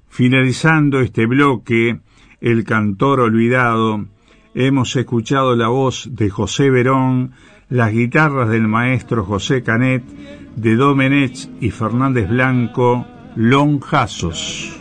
Finalizando este bloque, El cantor olvidado, hemos escuchado la voz de José Verón, las guitarras del maestro José Canet, de Domenech y Fernández Blanco, Lonjazos.